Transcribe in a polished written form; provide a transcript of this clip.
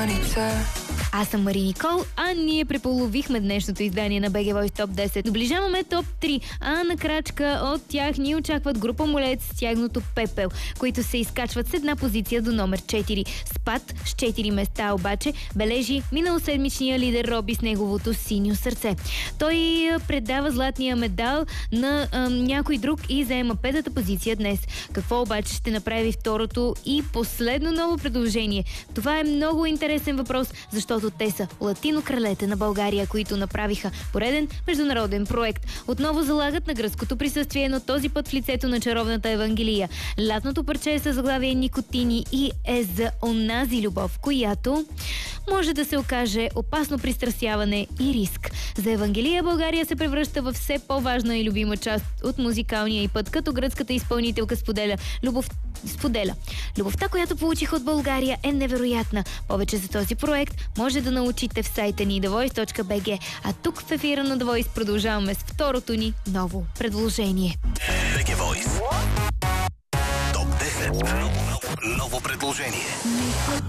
Аз съм Мари Никол, а ние преполовихме днешното издание на BG Voice Top 10. Доближаваме топ 3, а на крачка от тях ни очакват група Молец с тяхното Пепел, които се изкачват с една позиция до номер 4. Спад с 4 места обаче бележи миналоседмичния лидер Роби с неговото Синьо сърце. Той предава златния медал на някой друг и заема петата позиция днес. Какво обаче ще направи второто и последно ново предложение? Това е много интересен въпрос, защото те са Латино кралете на България, които направиха пореден международен проект. Отново залагат на гръцкото присъствие, но този път в лицето на чаровната Евангелия. Лятното парче е със заглавие Никотини и е за онази любов, която може да се окаже опасно пристрастяване и риск. За Евангелия България се превръща в все по-важна и любима част от музикалния и път, като гръцката изпълнителка споделя. Любовта, която получих от България, е невероятна. Повече за този проект може да научите в сайта ни thevoice.bg. А тук в ефира на The Voice продължаваме с второто ни ново предложение. BG Voice Топ 10. Ново предложение.